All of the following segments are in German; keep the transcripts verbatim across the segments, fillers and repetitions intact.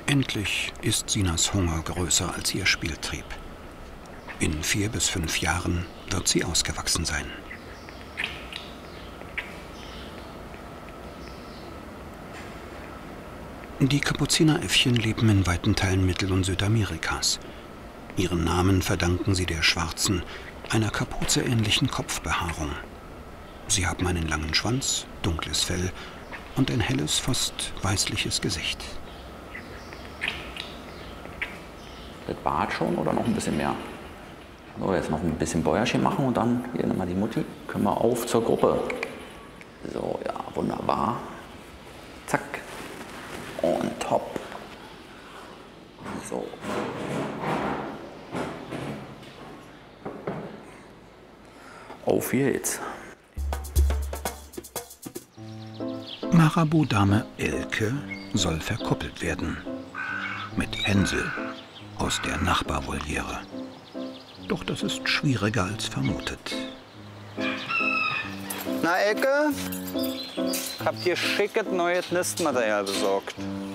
Endlich ist Sinas Hunger größer als ihr Spieltrieb. In vier bis fünf Jahren wird sie ausgewachsen sein. Die Kapuzineräffchen leben in weiten Teilen Mittel- und Südamerikas. Ihren Namen verdanken sie der schwarzen, einer Kapuze ähnlichen Kopfbehaarung. Sie haben einen langen Schwanz, dunkles Fell und ein helles, fast weißliches Gesicht. Das Bart schon oder noch ein bisschen mehr? So, jetzt noch ein bisschen Bäuerchen machen und dann hier nochmal die Mutti. Können wir auf zur Gruppe. So, ja, wunderbar. Zack. Und hopp. So. Auf geht's. Marabu-Dame Elke soll verkuppelt werden. Mit Hänsel aus der Nachbarvoliere. Doch das ist schwieriger als vermutet. Na, Elke? Habt ihr schickes neues Nistmaterial besorgt?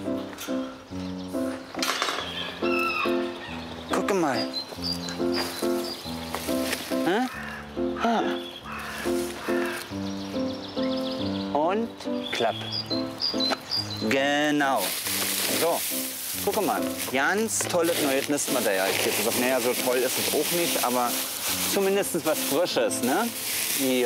Guck mal. Hm? Ah. Und klapp. Genau. So, guck mal. Ganz tolles neues Nistmaterial. Ich hätte gesagt, naja, so toll ist es auch nicht, aber zumindest was Frisches, ne? Hier.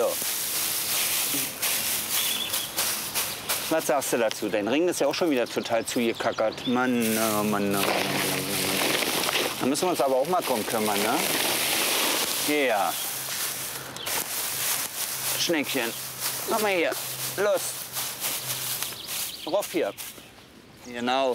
Was sagst du dazu? Dein Ring ist ja auch schon wieder total zugekackert. Mann, oh Mann, oh Mann, oh Mann, oh Mann. Da müssen wir uns aber auch mal drum kümmern, ne? Ja. Schneckchen. Komm mal hier. Los. Rauf hier. Genau.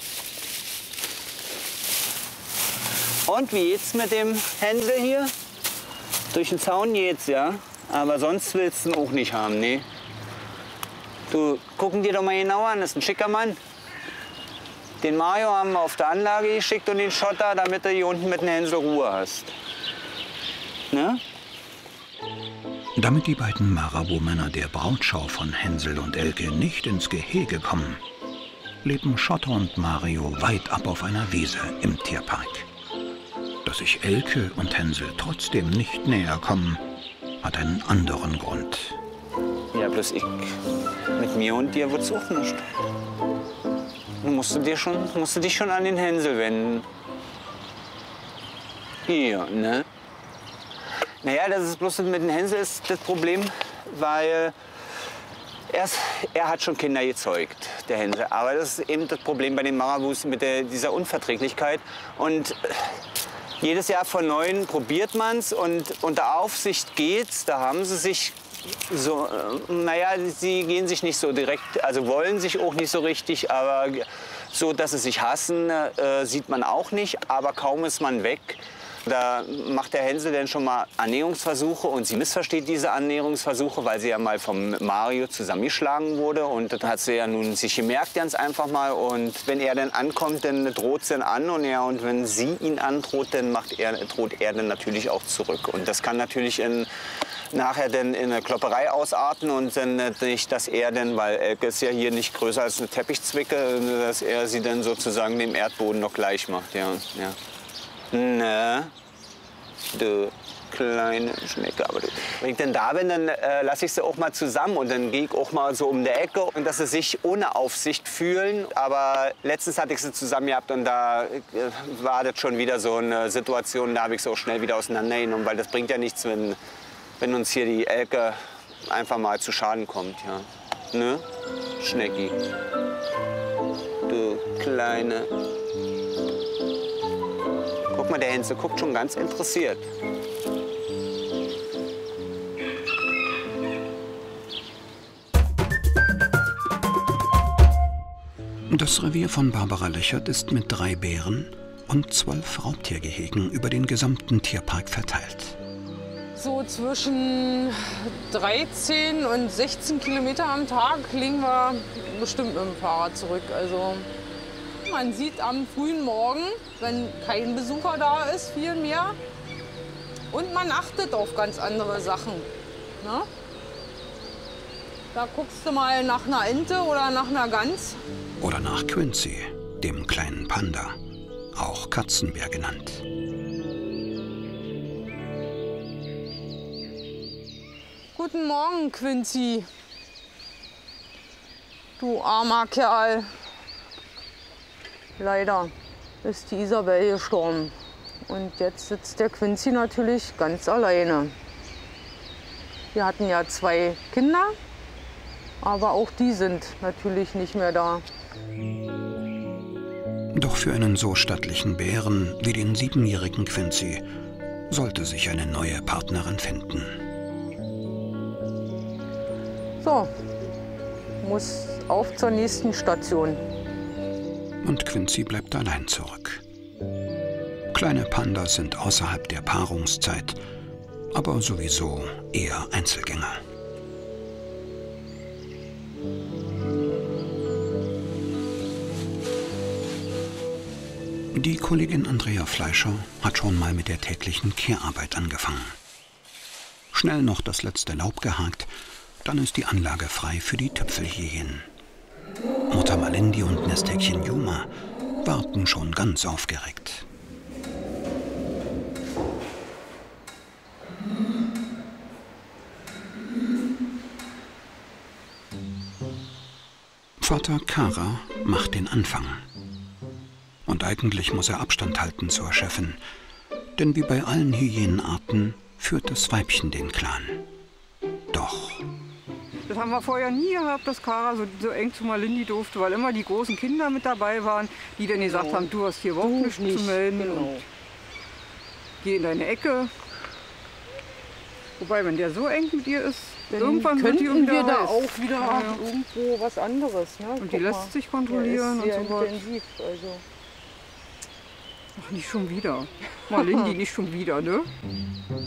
Und wie geht's mit dem Hänsel hier? Durch den Zaun geht's, ja? Aber sonst willst du ihn auch nicht haben, ne? Du, gucken dir doch mal genauer an, das ist ein schicker Mann. Den Mario haben wir auf der Anlage geschickt und den Schotter, damit du hier unten mit dem Hänsel Ruhe hast. Ne? Damit die beiden Marabu-Männer der Brautschau von Hänsel und Elke nicht ins Gehege kommen, leben Schotter und Mario weit ab auf einer Wiese im Tierpark. Dass sich Elke und Hänsel trotzdem nicht näher kommen, hat einen anderen Grund. Ja, bloß ich. Mit mir und dir wird's auch nicht. Du musst, du dir schon, musst du dich schon an den Hänsel wenden. Hier, ne? Naja, das ist bloß mit dem Hänsel ist das Problem, weil er, ist, er hat schon Kinder gezeugt, der Hänsel. Aber das ist eben das Problem bei den Marabus mit der, dieser Unverträglichkeit. Und jedes Jahr von Neuem probiert man es und unter Aufsicht geht's. Da haben sie sich so, äh, naja, sie gehen sich nicht so direkt, also wollen sich auch nicht so richtig, aber so, dass sie sich hassen, äh, sieht man auch nicht. Aber kaum ist man weg, da macht der Hänsel dann schon mal Annäherungsversuche und sie missversteht diese Annäherungsversuche, weil sie ja mal vom Mario zusammengeschlagen wurde und das hat sie ja nun sich gemerkt ganz einfach mal und wenn er dann ankommt, dann droht sie ihn an und, er, und wenn sie ihn androht, dann macht er, droht er dann natürlich auch zurück und das kann natürlich in, nachher dann in eine Klopperei ausarten und dann nicht, dass er dann, weil Elke ist ja hier nicht größer als eine Teppichzwicke, dass er sie dann sozusagen dem Erdboden noch gleich macht, ja, ja. Na, du kleine Schnecke. Aber du. Wenn ich denn da bin, dann äh, lasse ich sie auch mal zusammen und dann gehe ich auch mal so um die Ecke und dass sie sich ohne Aufsicht fühlen. Aber letztens hatte ich sie zusammen gehabt und da äh, war das schon wieder so eine Situation, da habe ich sie auch schnell wieder auseinandergenommen, weil das bringt ja nichts, wenn, wenn uns hier die Elke einfach mal zu Schaden kommt. Ja. Ne? Schnecki. Du kleine. Guck mal, der Hänsel guckt schon ganz interessiert. Das Revier von Barbara Lechert ist mit drei Bären und zwölf Raubtiergehegen über den gesamten Tierpark verteilt. So zwischen dreizehn und sechzehn Kilometer am Tag legen wir bestimmt mit dem Fahrrad zurück. Also man sieht am frühen Morgen, wenn kein Besucher da ist, viel mehr. Und man achtet auf ganz andere Sachen. Ne? Da guckst du mal nach einer Ente oder nach einer Gans. Oder nach Quincy, dem kleinen Panda, auch Katzenbär genannt. Guten Morgen, Quincy. Du armer Kerl. Leider ist die Isabel gestorben. Und jetzt sitzt der Quincy natürlich ganz alleine. Wir hatten ja zwei Kinder, aber auch die sind natürlich nicht mehr da. Doch für einen so stattlichen Bären wie den siebenjährigen Quincy sollte sich eine neue Partnerin finden. So, muss auf zur nächsten Station. Und Quincy bleibt allein zurück. Kleine Pandas sind außerhalb der Paarungszeit, aber sowieso eher Einzelgänger. Die Kollegin Andrea Fleischer hat schon mal mit der täglichen Kehrarbeit angefangen. Schnell noch das letzte Laub gehakt, dann ist die Anlage frei für die Tüpfelhyänen. Mutter Malindi und Nesthäkchen Juma warten schon ganz aufgeregt. Vater Kara macht den Anfang. Und eigentlich muss er Abstand halten zur Chefin, denn wie bei allen Hyänenarten führt das Weibchen den Clan. Doch... Das haben wir vorher nie gehabt, dass Kara so, so eng zu Malindi durfte, weil immer die großen Kinder mit dabei waren, die dann gesagt Genau. haben, du hast hier überhaupt nichts nicht. zu melden. Genau. Und geh in deine Ecke. Wobei, wenn der so eng mit ihr ist, Dann irgendwann wird die könnten wir da heiß. auch wieder Ja, ja. irgendwo was anderes. Ne? Und die Guck lässt mal, sich kontrollieren der ist und sehr so was. intensiv. Also. Ach, nicht schon wieder. Malindi, nicht schon wieder, ne?